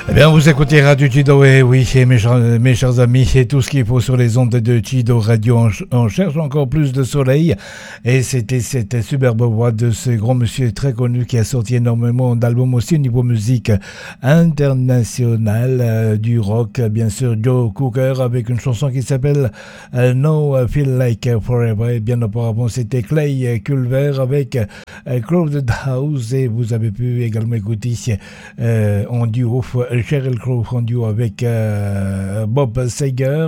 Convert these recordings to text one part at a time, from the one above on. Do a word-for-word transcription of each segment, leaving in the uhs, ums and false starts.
Eh bien, vous écoutez Radio Chido, et oui, mes chers, mes chers amis, c'est tout ce qu'il faut sur les ondes de Chido Radio. On, on cherche encore plus de soleil, et c'était cette superbe voix de ce grand monsieur très connu qui a sorti énormément d'albums aussi au niveau musique internationale, euh, du rock, bien sûr, Joe Cocker, avec une chanson qui s'appelle euh, No Feel Like Forever. Et bien auparavant, c'était Clay Culver avec euh, Crowded House, et vous avez pu également écouter euh, en duo Sheryl Crow en duo avec euh, Bob Seger,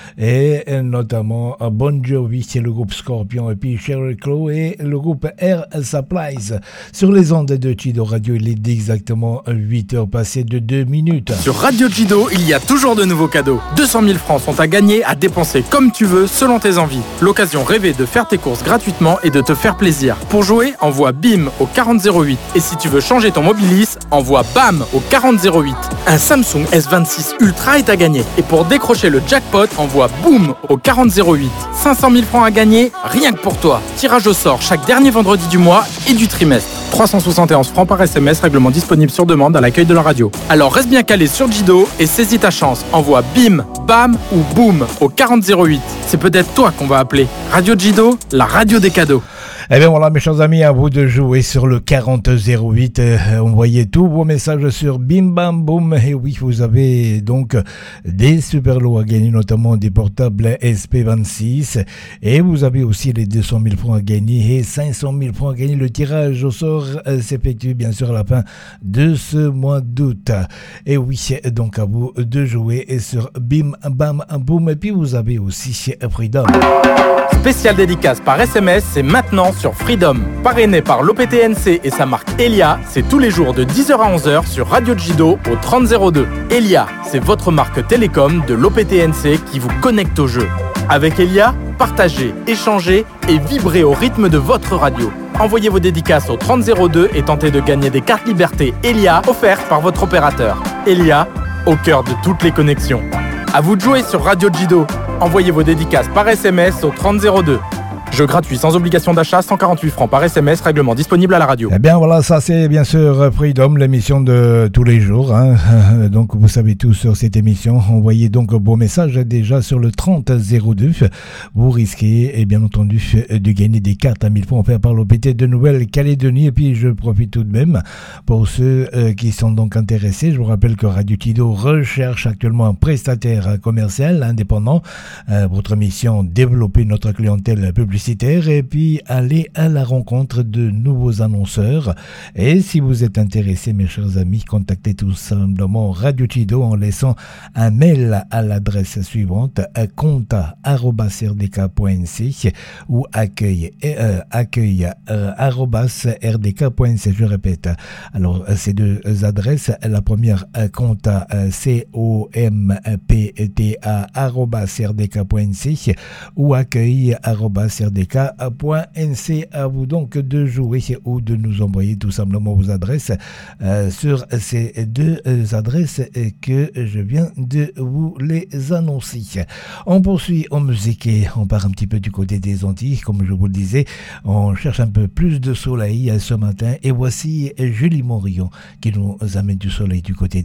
et notamment Bon Jovi, c'est le groupe Scorpion, et puis Sheryl Crow et le groupe Air Supplies sur les ondes de Chido Radio. Il est exactement huit heures passées de deux minutes. Sur Radio Chido, il y a toujours de nouveaux cadeaux. deux cent mille francs sont à gagner, à dépenser comme tu veux, selon tes envies. L'occasion rêvée de faire tes courses gratuitement et de te faire plaisir. Pour jouer, envoie BIM au quarante zéro huit. Et si tu veux changer ton Mobilis, envoie BAM au quarante zéro huit. Un Samsung S vingt-six Ultra est à gagner. Et pour décrocher le jackpot, envoie BOOM au quarante zéro huit. cinq cent mille francs à gagner, rien que pour toi. Tirage au sort chaque dernier vendredi du mois et du trimestre. trois cent soixante et onze francs par S M S, règlement disponible sur demande à l'accueil de la radio. Alors reste bien calé sur Chido et saisis ta chance. Envoie BIM, BAM ou BOOM au quarante zéro huit. C'est peut-être toi qu'on va appeler. Radio Chido, la radio des cadeaux. Eh bien voilà, mes chers amis, à vous de jouer sur le quarante zéro huit. Euh, envoyez tous vos messages sur Bim Bam Boom. Et oui, vous avez donc des super lots à gagner, notamment des portables S P vingt-six. Et vous avez aussi les deux cent mille francs à gagner et cinq cent mille francs à gagner. Le tirage au sort euh, s'effectue bien sûr à la fin de ce mois d'août. Et oui, donc à vous de jouer sur Bim Bam Boom. Et puis vous avez aussi Freedom. Spécial dédicace par S M S, c'est maintenant sur Freedom. Parrainé par l'O P T N C et sa marque Elia, c'est tous les jours de dix heures à onze heures sur Radio Chido au trente zéro deux. Elia, c'est votre marque télécom de l'O P T N C qui vous connecte au jeu. Avec Elia, partagez, échangez et vibrez au rythme de votre radio. Envoyez vos dédicaces au trente zéro deux et tentez de gagner des cartes Liberté Elia offertes par votre opérateur. Elia, au cœur de toutes les connexions. À vous de jouer sur Radio Chido. Envoyez vos dédicaces par S M S au trente zéro deux. Jeu gratuit sans obligation d'achat, cent quarante-huit francs par S M S, règlement disponible à la radio. Eh bien voilà, ça c'est bien sûr Freedom, l'émission de tous les jours, hein. Donc vous savez tout sur cette émission. Envoyez donc vos messages déjà sur le trente zéro deux. Vous risquez, et bien entendu, de gagner des cartes à mille francs offertes par l'O P T de Nouvelle-Calédonie. Et puis je profite tout de même pour ceux euh, qui sont donc intéressés. Je vous rappelle que Radio Chido recherche actuellement un prestataire commercial indépendant. Euh, votre mission, développer notre clientèle publicitaire et puis aller à la rencontre de nouveaux annonceurs. Et si vous êtes intéressé, mes chers amis, contactez tout simplement Radio Chido en laissant un mail à l'adresse suivante, conta arobase r d k point n c ou accueil euh, accueil euh, arobase r d k point n c. Je répète, alors ces deux adresses, la première conta c o m p t a arobase r d k point n c ou accueil arobase r d k point n c. À vous donc de jouer ou de nous envoyer tout simplement vos adresses euh, sur ces deux adresses que je viens de vous les annoncer. On poursuit en musique et on part un petit peu du côté des Antilles. Comme je vous le disais, on cherche un peu plus de soleil ce matin et voici Julie Morillon qui nous amène du soleil du côté des